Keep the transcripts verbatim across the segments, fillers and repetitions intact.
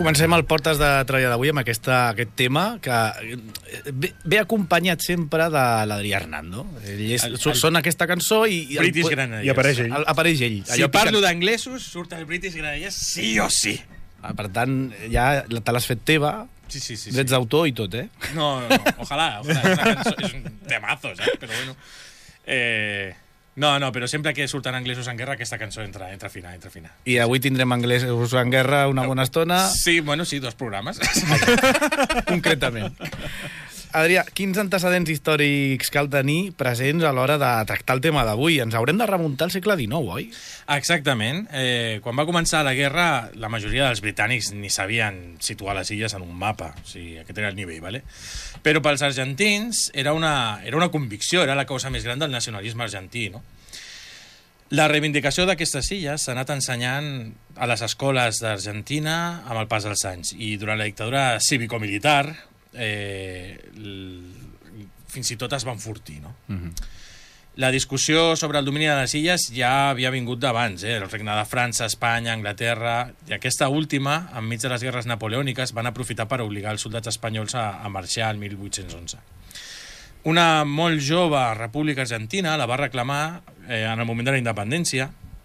Comencem el Portes de Tralla d'avui amb aquesta, aquest tema que ve, ve acompanyat sempre de l'Adrià Hernando. Ell és, el, el, sona aquesta cançó i... i British el, Grenadiers. I apareix ell. El, apareix ell. Si parlo d'anglesos, surt el British Grenadiers sí o sí. Per tant, ja te l'has fet teva, sí, sí, sí, drets sí. d'autor i tot, eh? No, no, no. Ojalà, ojalà. És, una cançó, és un temazo, saps? Però bueno... Eh... No, no, però sempre que surten anglesos en guerra aquesta cançó entra, entra fina, entra fina. I avui tindrem anglesos en guerra una bona estona. Sí, bueno, sí, dos programes. Concretament. Adrià, quins antecedents històrics cal tenir presents a l'hora de tractar el tema d'avui? Ens haurem de remuntar al segle dinou, oi? Exactament. Eh, quan va començar la guerra, la majoria dels britànics ni sabien situar les illes en un mapa. O sigui, aquest era el nivell, ¿vale? Però pels argentins era una, era una convicció, era la causa més gran del nacionalisme argentí, no? La reivindicació d'aquestes illes s'ha anat ensenyant a les escoles d'Argentina amb el pas dels anys. I durant la dictadura cívico-militar eh, fins i tot es va enfortir, no? Mm-hmm. La discussió sobre el domini de les illes ja havia vingut d'abans, eh? El regne de França, Espanya, Anglaterra... I aquesta última, enmig de les guerres napoleòniques, van aprofitar per obligar els soldats espanyols a, a marxar el mil vuit-cents onze. Una molt jove república argentina la va reclamar eh, en el moment de la independència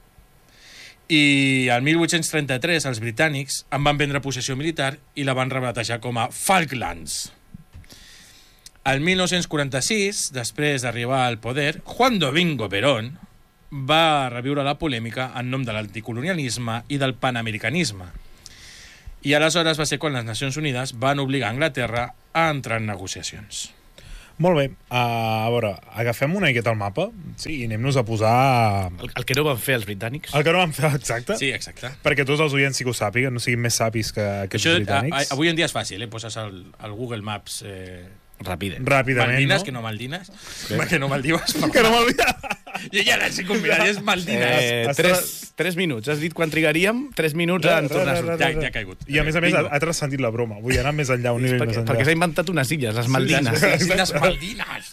i el mil vuit-cents trenta-tres els britànics en van prendre possessió militar i la van rebatejar com a Falklands. El mil nou-cents quaranta-sis, després d'arribar al poder, Juan Domingo Perón va reviure la polèmica en nom de l'anticolonialisme i del panamericanisme. I aleshores va ser quan les Nacions Unides van obligar a Anglaterra a entrar en negociacions. Molt bé, uh, a veure, agafem una miqueta el mapa, sí, i anem-nos a posar... El, el que no van fer els britànics. El que no van fer, exacte. Sí, exacte. Perquè tots els oients sí que ho sàpiguen, no siguin més sapis que, que els britànics. A, a, avui en dia és fàcil, eh? Poses al, al Google Maps... Eh... Ràpid. Ràpidament, Maldinas, no? que no Maldinas. Que no Maldives. Que no Maldives. Jo ja les he combinat, és Maldinas. Eh, tres, tres minuts. Has dit quan trigaríem? Tres minuts en tornar a sortir. Ja, ja ha caigut. I a més a més ha, ha transcendit la broma. Vull anar més enllà, un nivell perquè, més enllà. perquè s'ha inventat unes illes, les Maldinas. Les illes Maldinas.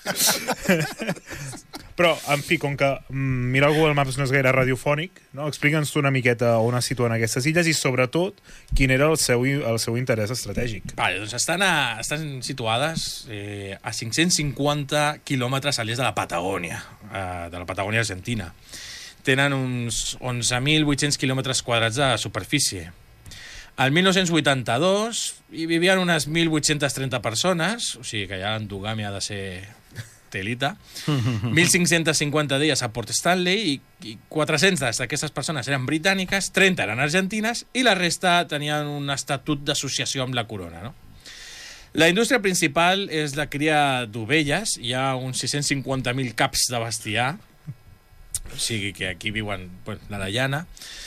Però, en fi, com que mm, mirar el Google Maps no és gaire radiofònic, no? Explica'ns tu una miqueta on es situen aquestes illes i, sobretot, quin era el seu, el seu interès estratègic. Vale, doncs estan, a, estan situades eh, a cinc-cents cinquanta quilòmetres a l'est de la Patagònia, eh, de la Patagònia argentina. Tenen uns onze mil vuit-cents quilòmetres quadrats de superfície. Al mil nou-cents vuitanta-dos hi vivien unes mil vuit-cents trenta persones, o sigui que ja l'endogàmia ha de ser... telita, mil cinc-cents cinquanta dies a Port Stanley i, i quatre-centes d'aquestes persones eren britàniques, trenta eren argentines i la resta tenien un estatut d'associació amb la corona, no? La indústria principal és la cria d'ovelles, hi ha uns sis-cents cinquanta mil caps de bestiar, o sigui que aquí viuen pues, la de llana,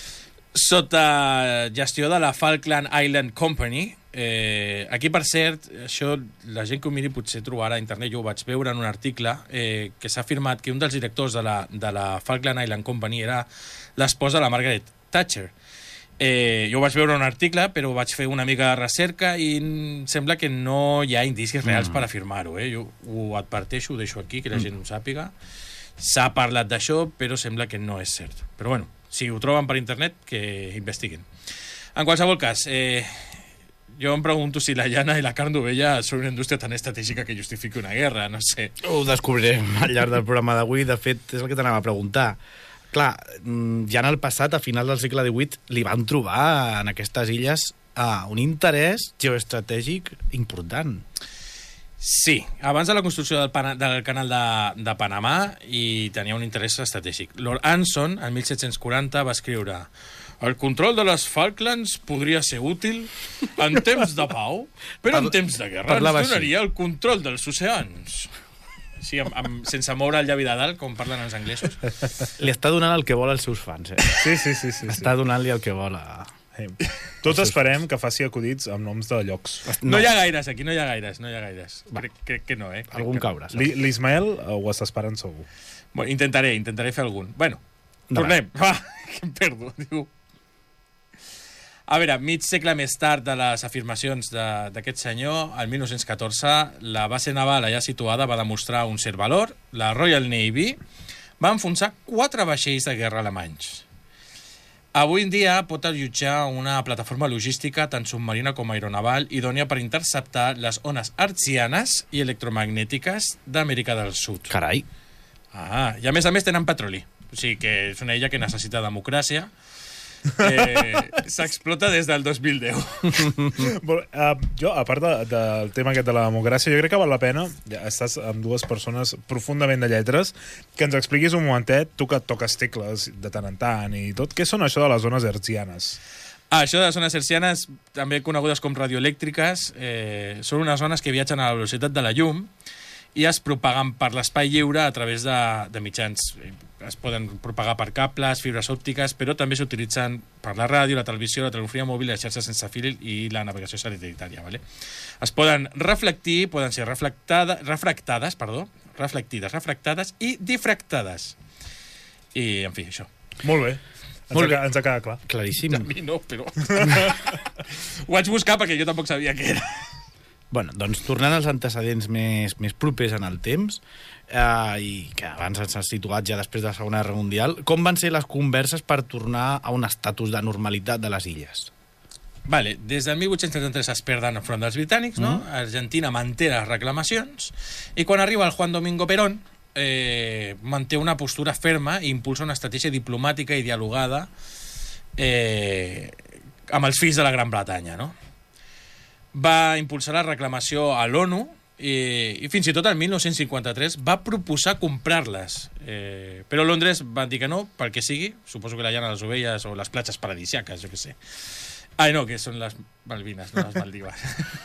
sota gestió de la Falkland Island Company. Eh, aquí, per cert, això la gent que ho miri potser trobarà a internet, jo ho vaig veure en un article eh, que s'ha afirmat que un dels directors de la, de la Falkland Island Company era l'esposa de la Margaret Thatcher. Eh, jo ho vaig veure en un article, però vaig fer una mica de recerca i sembla que no hi ha indicis reals mm. per afirmar-ho. Eh? Jo ho adverteixo, ho deixo aquí, que la gent ho sàpiga. S'ha parlat d'això, però sembla que no és cert. Però bueno, si ho troben per internet, que investiguin. En qualsevol cas, eh, jo em pregunto si la llana i la carn d'ovella són una indústria tan estratègica que justifiqui una guerra, no sé. Ho descobrirem al llarg del programa d'avui. De fet, és el que t'anava a preguntar. Clar, ja en el passat, a final del segle divuit, li van trobar en aquestes illes ah, un interès geoestratègic important. Sí, abans de la construcció del, Pana, del canal de, de Panamà i tenia un interès estratègic. Lord Anson, en mil set-cents quaranta, va escriure: el control de les Falklands podria ser útil en temps de pau, però en temps de guerra ens donaria el control dels oceans. Sí, amb, amb, sense moure el llavi de dalt, com parlen els anglesos. Li està donant el que vol als seus fans, eh? Sí, sí, sí. sí està sí. donant-li el que vol a... Hey. Tots esperem que faci acudits amb noms de llocs. No, no hi ha gaires, aquí no hi ha gaires, no hi ha gaires. Crec, crec que no, eh? Crec algun que... caure. L'Ismael ho està esperant segur. Bueno, intentaré, intentaré fer algun. Bueno, no, tornem. Va, que em perdo, diu. A veure, mig segle més tard de les afirmacions d'aquest senyor, el mil nou-cents catorze, la base naval allà situada va demostrar un cert valor. La Royal Navy va enfonsar quatre vaixells de guerra alemanys. Avui en dia pot allotjar una plataforma logística tant submarina com aeronaval idònia per interceptar les ones hertzianes i electromagnètiques d'Amèrica del Sud. Carai. Ah, i a més a més tenen petroli. O sigui que és una illa que necessita democràcia. Eh, s'explota des del dos mil deu. uh, jo, a part de, del tema aquest de la democràcia, jo crec que val la pena, ja estàs amb dues persones profundament de lletres, que ens expliquis un momentet, tu que toques tecles de tant en tant i tot, què són això de les zones hertzianes? Ah, això de les zones hertzianes, també conegudes com radioelèctriques, eh, són unes zones que viatgen a la velocitat de la llum i es propaguen per l'espai lliure a través de, de mitjans. Es poden propagar per cables, fibres òptiques, però també s'utilitzen per la ràdio, la televisió, la telefonia mòbil, les xarxes sense fil i la navegació satelital. ¿Vale? Es poden reflectir, poden ser reflectada, refractades, perdó, reflectides, refractades i difractades. I, en fi, això. Molt bé. Ens, Molt ha, ens ha quedat clar. Claríssim. A mi no, però... Ho vaig buscar perquè jo tampoc sabia què era. Bueno, doncs tornant als antecedents més, més propers en el temps, eh, i que abans ens has situat ja després de la Segona Guerra Mundial, com van ser les converses per tornar a un estatus de normalitat de les illes? Vale, des del mil vuit-cents trenta-tres es perden enfront dels britànics, no? Mm. Argentina manté les reclamacions i quan arriba el Juan Domingo Perón eh, manté una postura ferma i impulsa una estratègia diplomàtica i dialogada eh, amb els fills de la Gran Bretanya, no? Va impulsar la reclamació a l'ONU i, i fins i tot el mil nou-cents cinquanta-tres va proposar comprar-les. Eh, però Londres van dir que no, pel que sigui, suposo que la llana de les ovelles o les platges paradisíaques, jo què sé. Ai, no, que són les Malvines, no les Maldives.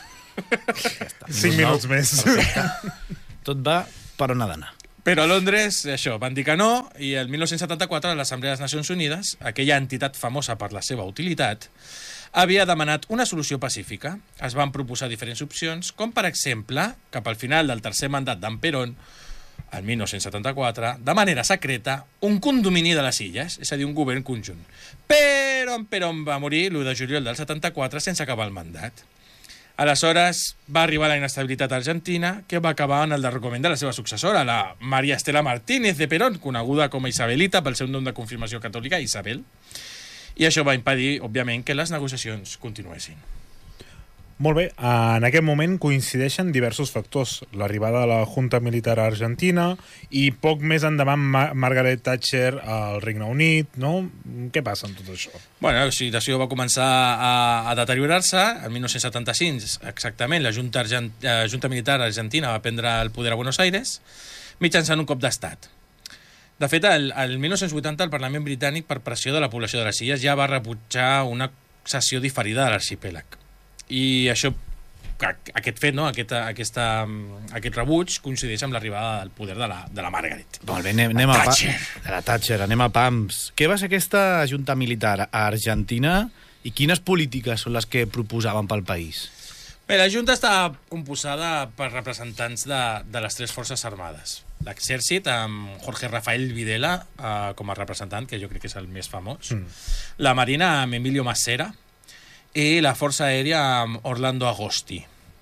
Cinc minuts més. Tot va per on ha d'anar. Però a Londres, això, van dir que no, i el mil nou-cents setanta-quatre l'Assemblea de les Nacions Unides, aquella entitat famosa per la seva utilitat, havia demanat una solució pacífica. Es van proposar diferents opcions, com per exemple, cap al final del tercer mandat d'en Perón, el mil nou-cents setanta-quatre, de manera secreta, un condomini de les illes, és a dir, un govern conjunt. Però en Perón va morir l'u de juliol del setanta-quatre sense acabar el mandat. Aleshores va arribar la inestabilitat argentina, que va acabar en el derrocament de la seva successora, la María Estela Martínez de Perón, coneguda com a Isabelita pel seu nom de confirmació catòlica, Isabel. I això va impedir, òbviament, que les negociacions continuessin. Molt bé, en aquest moment coincideixen diversos factors. L'arribada de la Junta Militar Argentina i poc més endavant Ma- Margaret Thatcher al Regne Unit, no? Què passa amb tot això? Bueno, la situació va començar a, a deteriorar-se. El mil nou-cents setanta-cinc, exactament, la Junta, Argent, eh, Junta Militar Argentina va prendre el poder a Buenos Aires mitjançant un cop d'estat. De fet, el, el mil nou-cents vuitanta el Parlament britànic, per pressió de la població de les illes, ja va rebutjar una cessió diferida de l'arxipèlag. I això, aquest fet, no? aquest, aquesta, aquest rebuig coincideix amb l'arribada del poder de la, de la Margaret. Molt bé, anem, anem a pa... Thatcher. De la Thatcher, anem a pams. Què va ser aquesta junta militar a Argentina i quines polítiques són les que proposaven pel país? Bé, la Junta està composada per representants de, de les tres forces armades. L'exèrcit, amb Jorge Rafael Videla eh, com a representant, que jo crec que és el més famós. Mm. La Marina, amb Emilio Massera, i la Força Aèria amb Orlando Agosti.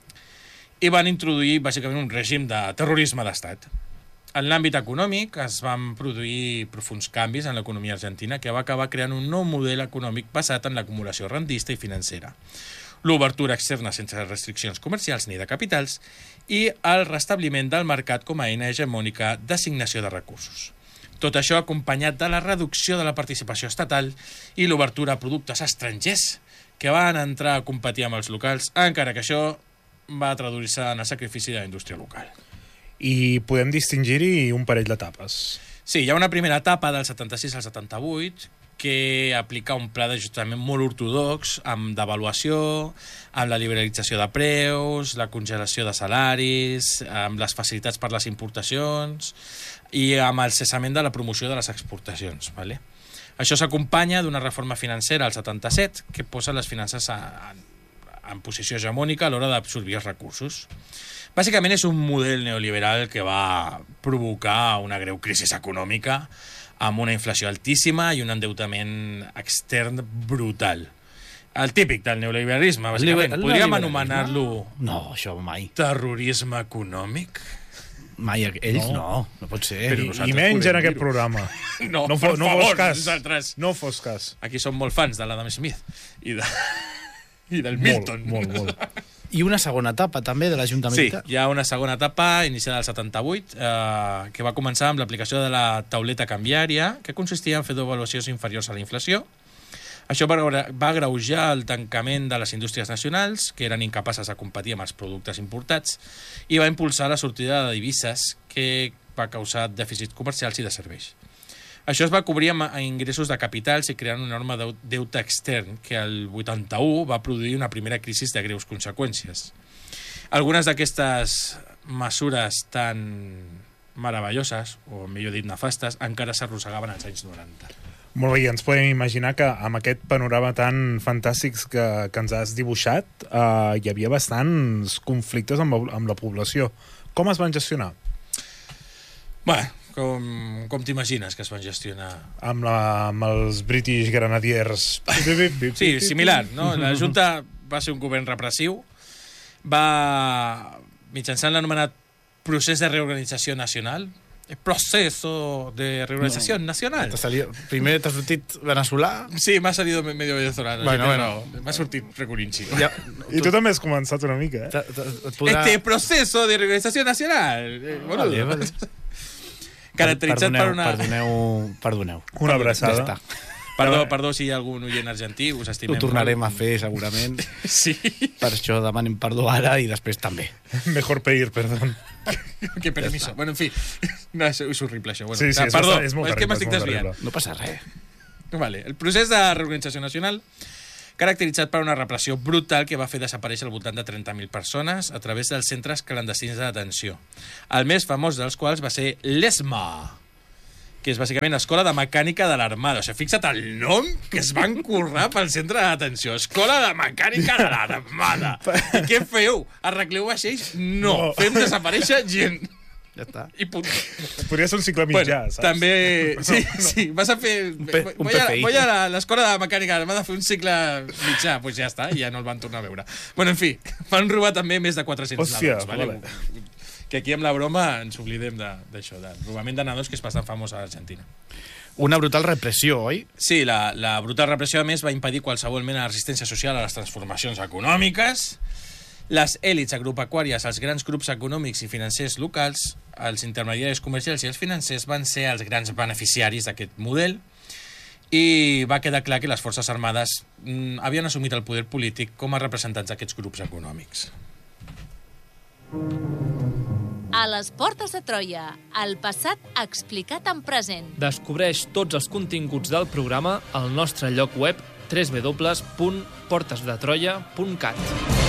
I van introduir, bàsicament, un règim de terrorisme d'estat. En l'àmbit econòmic es van produir profuns canvis en l'economia argentina que va acabar creant un nou model econòmic basat en l'acumulació rendista i financera, l'obertura externa sense restriccions comercials ni de capitals i el restabliment del mercat com a eina hegemònica d'assignació de recursos. Tot això acompanyat de la reducció de la participació estatal i l'obertura a productes estrangers que van entrar a competir amb els locals, encara que això va traduir-se en el sacrifici de la indústria local. I podem distingir-hi un parell d'etapes. Sí, hi ha una primera etapa del setanta-sis al setanta-vuit que aplica un pla d'ajustament molt ortodox, amb devaluació, amb la liberalització de preus, la congelació de salaris, amb les facilitats per les importacions i amb el cessament de la promoció de les exportacions, ¿vale? Això s'acompanya d'una reforma financera al setanta-set que posa les finances en, en posició hegemònica a l'hora d'absorbir els recursos. Bàsicament és un model neoliberal que va provocar una greu crisi econòmica amb una inflació altíssima i un endeutament extern brutal. El típic del neoliberalisme, bàsicament. El Podríem neoliberalisme? anomenar-lo No, això mai. terrorisme econòmic? Mai, ells no, no, no pot ser. Però I, I menys en aquest programa. No, no, per no favor, fos cas. nosaltres. No fos cas. Aquí som molt fans de l'Adam Smith i, de... i del Milton. Molt, molt, molt. I una segona etapa, també, de la Junta Sí, Militar. hi ha una segona etapa, iniciada al setanta-vuit, eh, que va començar amb l'aplicació de la tauleta canviària, que consistia en fer devaluacions inferiors a la inflació. Això va, va agreujar el tancament de les indústries nacionals, que eren incapaces de competir amb els productes importats, i va impulsar la sortida de divises, que va causar dèficits comercials i de serveis. Això es va cobrir amb ingressos de capitals i creant un enorme deute extern que el vuitanta-u va produir una primera crisi de greus conseqüències. Algunes d'aquestes mesures tan meravelloses, o millor dit nefastes, encara s'arrossegaven als anys noranta. Molt bé, i ens podem imaginar que amb aquest panorama tan fantàstic que, que ens has dibuixat eh, hi havia bastants conflictes amb, amb la població. Com es van gestionar? Bé, com, com t'imagines que es van gestionar? Amb, la, amb els British Grenadiers. Sí, similar, no? La Junta va ser un govern repressiu, va, mitjançant l'anomenat procés de reorganització nacional, el proceso de reorganització no, nacional. Salido, primer t'ha sortit veneçolà? Sí, m'ha salido medio venezolano. Bueno, bueno. M'ha sortit recorinchi. Ja, I tu, tu també has començat una mica, eh? T -t -t podrà... Este proceso de reorganització nacional. Eh, vale, vale. Caracteritzat perdoneu, per una... Perdoneu, perdoneu. Una abraçada. Ja està. Perdó, perdó si hi ha algun oient argentí, us estimem. Ho tornarem a fer, segurament. Sí. Per això demanem perdó ara i després també. Mejor pedir, perdón. Que permiso. Bueno, en fi. No, és, és horrible, això. Bueno, sí, sí, és, perdó, bastant, és molt és terrible, que m'estic és molt desviant. terrible. No passa res. Vale. El procés de reorganització nacional caracteritzat per una repressió brutal que va fer desaparèixer al voltant de trenta mil persones a través dels centres clandestins de detenció. El més famós dels quals va ser l'ESMA, que és bàsicament Escola de Mecànica de l'Armada. O sigui, fixa't el nom que es van currar pel centre de detenció. Escola de Mecànica de l'Armada. I què feu? Arregleu vaixells? No. No. Fem desaparèixer gent. Ja està. I punt. Podria ser un cicle mitjà, Bueno, saps? també... Sí, sí, vas a fer... Un P- un Voy a, P F I. voy a l'Escola de Mecànica de l'Armada a fer un cicle mitjà. Doncs pues ja està, ja no el van tornar a veure. Bueno, en fi, van robar també més de quatre-cents Hòstia, nadons. Vale? vale. Que aquí amb la broma ens oblidem d'això, de, del robament de nadons, que és bastant famós a l'Argentina. Una brutal repressió, oi? Sí, la, la brutal repressió, a més, va impedir qualsevol mena de resistència social a les transformacions econòmiques. Les èlits agropecuàries, els grans grups econòmics i financers locals, els intermediaris comercials i els financers van ser els grans beneficiaris d'aquest model, i va quedar clar que les forces armades mm, havien assumit el poder polític com a representants d'aquests grups econòmics. A les portes de Troia, el passat explicat en present. Descobreix tots els continguts del programa al nostre lloc web w w w punt portes de troia punt cat.